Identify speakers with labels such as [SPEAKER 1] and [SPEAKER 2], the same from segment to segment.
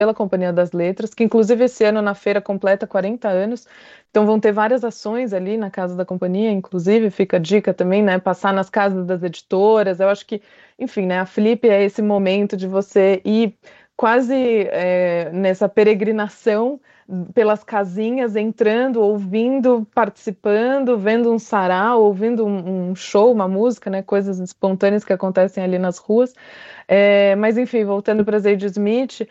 [SPEAKER 1] pela Companhia das Letras, que inclusive esse ano na feira completa 40 anos. Então vão ter várias ações ali na casa da companhia, inclusive fica a dica também, né? Passar nas casas das editoras. Eu acho que, enfim, né? A Flip é esse momento de você ir quase nessa peregrinação pelas casinhas, entrando, ouvindo, participando, vendo um sarau, ouvindo um show, uma música, né? Coisas espontâneas que acontecem ali nas ruas. Mas enfim, voltando para Zadie Smith,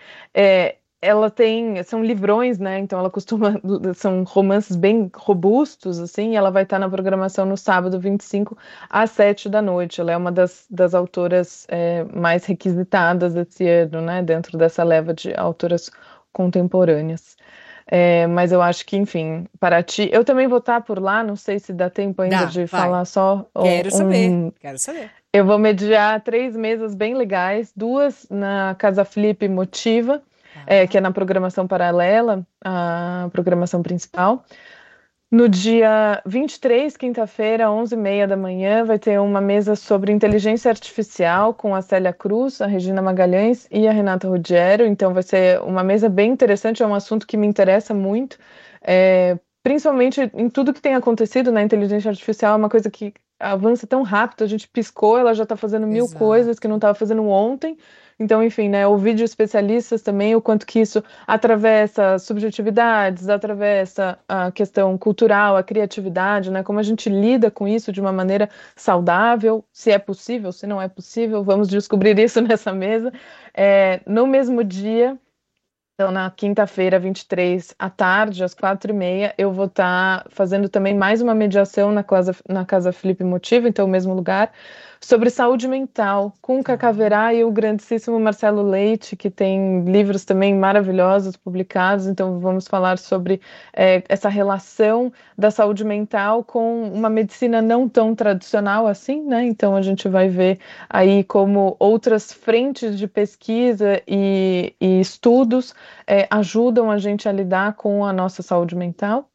[SPEAKER 1] ela tem, são livrões, né? Então ela costuma, são romances bem robustos, assim, e ela vai estar na programação no sábado 25 às 7 da noite. Ela é uma das autoras mais requisitadas esse ano, né? Dentro dessa leva de autoras contemporâneas. Mas eu acho que, enfim, Paraty. Eu também vou estar por lá, não sei se dá tempo ainda
[SPEAKER 2] Dá,
[SPEAKER 1] de
[SPEAKER 2] vai.
[SPEAKER 1] falar só
[SPEAKER 2] Quero saber, quero saber.
[SPEAKER 1] eu vou mediar 3 mesas bem legais, 2 na Casa Flip Motiva, que
[SPEAKER 2] Tá.
[SPEAKER 1] é na programação paralela à programação principal. No dia 23, quinta-feira, 11h30 da manhã, vai ter uma mesa sobre inteligência artificial com a Célia Cruz, a Regina Magalhães e a Renata Ruggiero. Então vai ser uma mesa bem interessante, é um assunto que me interessa muito, principalmente em tudo que tem acontecido na inteligência artificial, é uma coisa que avança tão rápido, a gente piscou, ela já está fazendo mil coisas que não
[SPEAKER 2] Exato.
[SPEAKER 1] estava fazendo ontem. Então, enfim, né, ouvir de especialistas também o quanto que isso atravessa subjetividades, atravessa a questão cultural, a criatividade, né, como a gente lida com isso de uma maneira saudável, se é possível, se não é possível, vamos descobrir isso nessa mesa. No mesmo dia, então, na quinta-feira, 23, à tarde, às 4h30, eu vou estar fazendo também mais uma mediação na Casa Felipe Motiva, então, o mesmo lugar, sobre saúde mental, com o Cacá
[SPEAKER 2] Tá.
[SPEAKER 1] Verá e o grandíssimo Marcelo Leite, que tem livros também maravilhosos publicados. Então, vamos falar sobre essa relação da saúde mental com uma medicina não tão tradicional assim, né? Então, a gente vai ver aí como outras frentes de pesquisa e estudos ajudam a gente a lidar com a nossa saúde mental.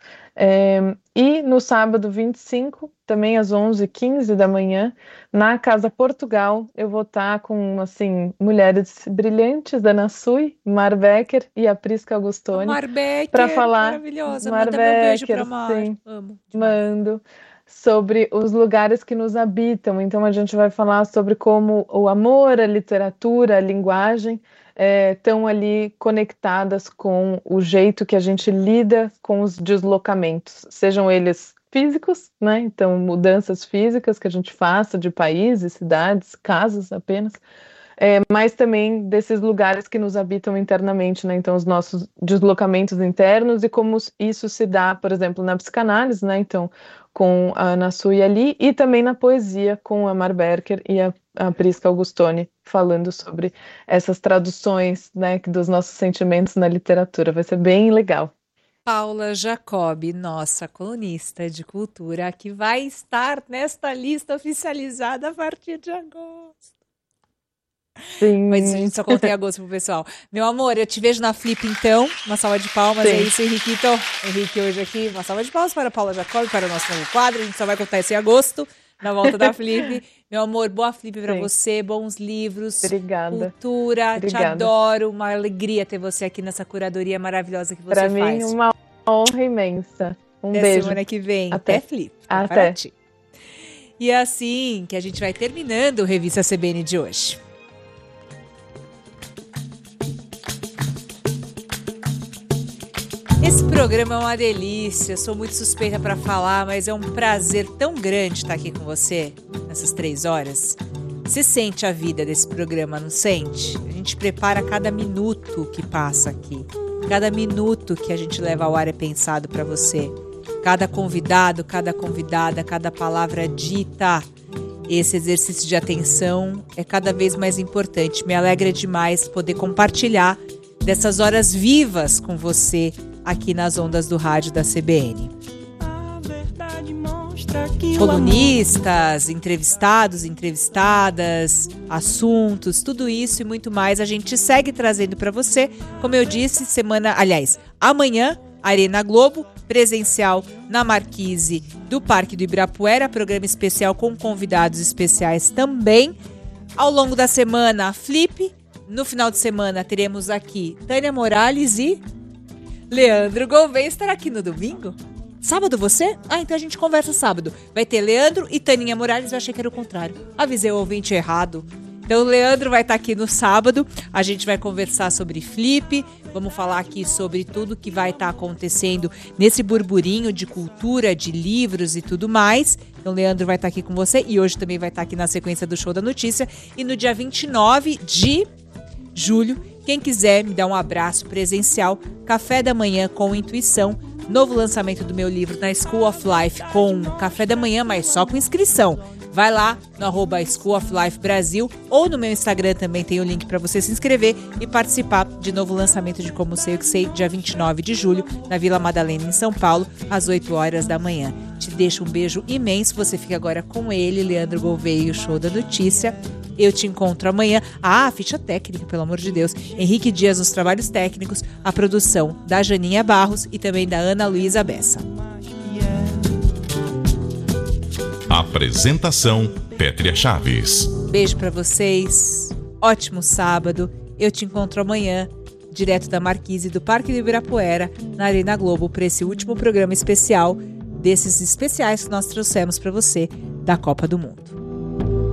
[SPEAKER 1] E no sábado 25, também às 11h15 da manhã, na Casa Portugal, eu vou estar com, assim, mulheres brilhantes, Ana Sui, Mar Becker e a Prisca
[SPEAKER 2] A
[SPEAKER 1] Augustoni,
[SPEAKER 2] Mar
[SPEAKER 1] para
[SPEAKER 2] Becker,
[SPEAKER 1] falar,
[SPEAKER 2] maravilhosa.
[SPEAKER 1] Mar
[SPEAKER 2] Manda meu beijo
[SPEAKER 1] Becker,
[SPEAKER 2] pra Mar.
[SPEAKER 1] sim,
[SPEAKER 2] Amo demais.
[SPEAKER 1] mando, sobre os lugares que nos habitam. Então, a gente vai falar sobre como o amor, a literatura, a linguagem estão ali conectadas com o jeito que a gente lida com os deslocamentos, sejam eles físicos, né? Então, mudanças físicas que a gente faça de países, cidades, casas apenas, mas também desses lugares que nos habitam internamente, né? Então, os nossos deslocamentos internos e como isso se dá, por exemplo, na psicanálise, né? Então, com a Ana Sui ali, e também na poesia, com a Mar Berker e a Prisca Augustoni, falando sobre essas traduções, né, dos nossos sentimentos na literatura. Vai ser bem legal.
[SPEAKER 2] Paula Jacobi, nossa colunista de cultura, que vai estar nesta lista oficializada a partir de agosto. Mas isso a
[SPEAKER 1] Sim,
[SPEAKER 2] gente só conta em agosto pro pessoal. Meu amor, eu te vejo na Flip então. Uma salva de palmas. É
[SPEAKER 1] sim.
[SPEAKER 2] isso, Henriquito. Henrique hoje aqui. Uma salva de palmas para a Paula Jacobi, para o nosso novo quadro. A gente só vai contar isso em agosto, na volta da Flip. Meu amor, boa Flip para
[SPEAKER 1] Sim.
[SPEAKER 2] você. Bons livros,
[SPEAKER 1] Obrigada.
[SPEAKER 2] cultura. Te
[SPEAKER 1] Obrigada.
[SPEAKER 2] adoro. Uma alegria ter você aqui nessa curadoria maravilhosa que você
[SPEAKER 1] Para mim,
[SPEAKER 2] faz.
[SPEAKER 1] uma honra imensa. Um
[SPEAKER 2] Até
[SPEAKER 1] beijo.
[SPEAKER 2] semana que vem. Até
[SPEAKER 1] Até.
[SPEAKER 2] Flip. Até
[SPEAKER 1] Até.
[SPEAKER 2] Paraty. E é assim que a gente vai terminando o Revista CBN de hoje. Esse programa é uma delícia, sou muito suspeita para falar, mas é um prazer tão grande estar aqui com você nessas 3 horas. Você sente a vida desse programa, não sente? A gente prepara cada minuto que passa aqui. Cada minuto que a gente leva ao ar é pensado para você. Cada convidado, cada convidada, cada palavra dita. Esse exercício de atenção é cada vez mais importante. Me alegra demais poder compartilhar dessas horas vivas com você aqui nas ondas do rádio da CBN. Colunistas, entrevistados, entrevistadas, assuntos, tudo isso e muito mais a gente segue trazendo para você. Como eu disse, amanhã, Arena Globo, presencial na Marquise do Parque do Ibirapuera, programa especial com convidados especiais também. Ao longo da semana, a Flip, No final de semana teremos aqui Tânia Morales e Leandro Gouveia. Estará aqui no domingo? Sábado você? Então a gente conversa sábado. Vai ter Leandro e Taninha Morales. Eu achei que era o contrário. Avisei o ouvinte errado. Então o Leandro vai estar aqui no sábado. A gente vai conversar sobre Flip. Vamos falar aqui sobre tudo que vai estar acontecendo nesse burburinho de cultura, de livros e tudo mais. Então o Leandro vai estar aqui com você. E hoje também vai estar aqui na sequência do Show da Notícia. E no dia 29 de julho, quem quiser me dar um abraço presencial, Café da Manhã com Intuição, novo lançamento do meu livro na School of Life, com café da manhã, mas só com inscrição. Vai lá no @School of Life Brasil ou no meu Instagram também tem o link para você se inscrever e participar de novo lançamento de Como Sei O Que Sei, dia 29 de julho, na Vila Madalena, em São Paulo, às 8 horas da manhã. Te deixo um beijo imenso, você fica agora com ele, Leandro Gouveia, o Show da Notícia. Eu te encontro amanhã. Ficha técnica, pelo amor de Deus. Henrique Dias nos trabalhos técnicos, a produção da Janinha Barros e também da Ana Luísa Bessa.
[SPEAKER 3] Apresentação, Pétria Chaves.
[SPEAKER 2] Beijo pra vocês. Ótimo sábado. Eu te encontro amanhã, direto da Marquise do Parque do Ibirapuera, na Arena Globo, para esse último programa especial, desses especiais que nós trouxemos para você da Copa do Mundo.